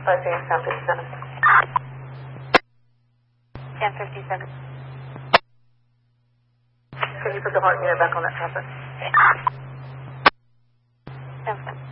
being San 57. 1057. Can you put the heart unit back on that traffic? 1057.